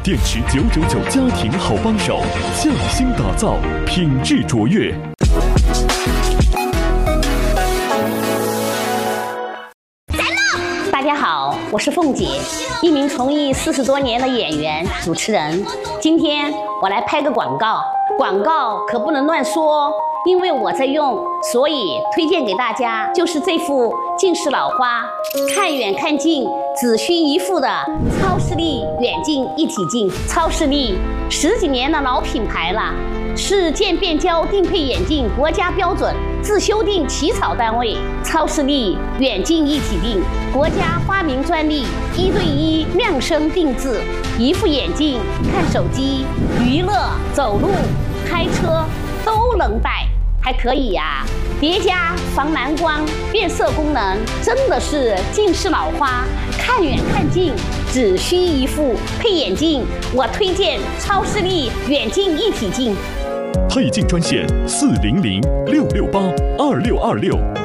电池999家庭好帮手，匠心打造，品质卓越。 大家好，我是凤姐，一名从艺40多年的演员、主持人。今天我来拍个广告，广告可不能乱说哦，因为我在用，所以推荐给大家就是这副近视老花，看远看近只需一副的超视力远近一体镜。超视力10几年的老品牌了，是渐变焦定配眼镜国家标准自修订起草单位。超视力远近一体镜，国家发明专利，1对1量身定制，一副眼镜看手机、娱乐、走路、开车都能戴，还可以叠加防蓝光、变色功能，真的是近视老花看远看近只需一副配眼镜。我推荐超视力远近一体镜。 配镜专线400-668-2626。